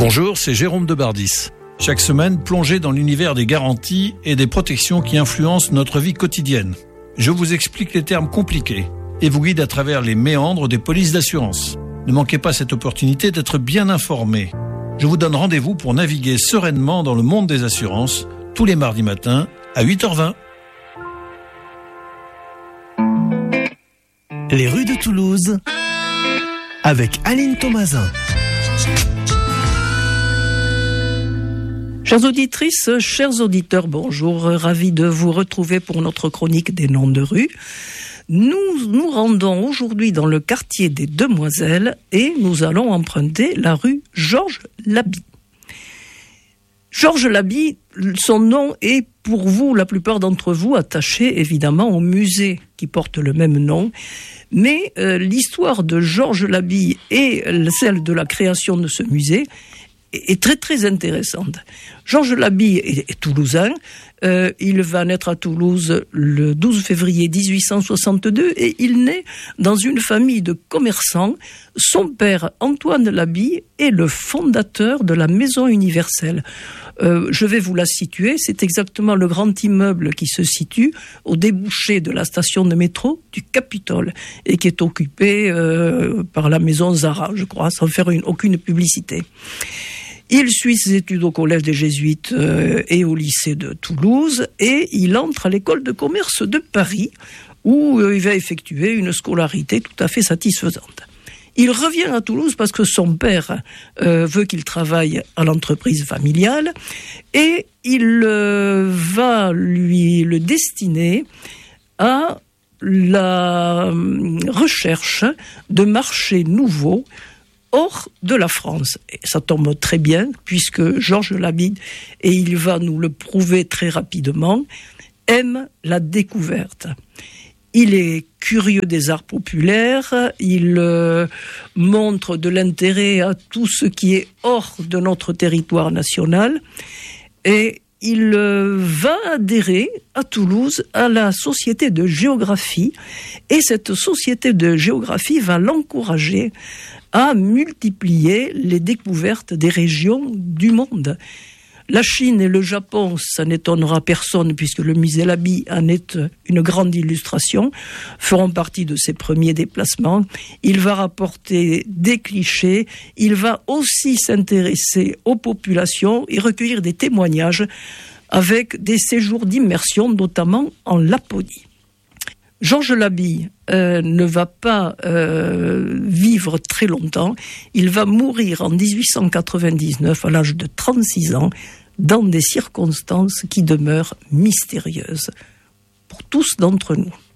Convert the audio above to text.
Bonjour, c'est Jérôme de Bardis. Chaque semaine, plongez dans l'univers des garanties et des protections qui influencent notre vie quotidienne. Je vous explique les termes compliqués et vous guide à travers les méandres des polices d'assurance. Ne manquez pas cette opportunité d'être bien informé. Je vous donne rendez-vous pour naviguer sereinement dans le monde des assurances tous les mardis matins à 8h20. Les rues de Toulouse avec Aline Thomasin. Chères auditrices, chers auditeurs, bonjour, ravi de vous retrouver pour notre chronique des noms de rue. Nous nous rendons aujourd'hui dans le quartier des Demoiselles et nous allons emprunter la rue Georges Laby. Georges Laby, son nom est pour vous, la plupart d'entre vous, attaché évidemment au musée qui porte le même nom. Mais l'histoire de Georges Laby et celle de la création de ce musée est très très intéressante. Georges Laby est toulousain. Il va naître à Toulouse le 12 février 1862 et il naît dans une famille de commerçants. Son père, Antoine Laby, est le fondateur de la Maison Universelle. Je vais vous la situer. C'est exactement le grand immeuble qui se situe au débouché de la station de métro du Capitole et qui est occupé par la maison Zara, je crois, sans faire aucune publicité. Il suit ses études au collège des Jésuites et au lycée de Toulouse et il entre à l'école de commerce de Paris où il va effectuer une scolarité tout à fait satisfaisante. Il revient à Toulouse parce que son père veut qu'il travaille à l'entreprise familiale et il va lui le destiner à la recherche de marchés nouveaux hors de la France. Et ça tombe très bien, puisque Georges Laby, et il va nous le prouver très rapidement, aime la découverte. Il est curieux des arts populaires, il montre de l'intérêt à tout ce qui est hors de notre territoire national, et il va adhérer à Toulouse à la Société de géographie, et cette Société de géographie va l'encourager à multiplier les découvertes des régions du monde. La Chine et le Japon, ça n'étonnera personne puisque le musée Laby en est une grande illustration, feront partie de ses premiers déplacements. Il va rapporter des clichés, il va aussi s'intéresser aux populations et recueillir des témoignages avec des séjours d'immersion, notamment en Laponie. Georges Laby ne va pas vivre très longtemps. Il va mourir en 1899 à l'âge de 36 ans dans des circonstances qui demeurent mystérieuses pour tous d'entre nous.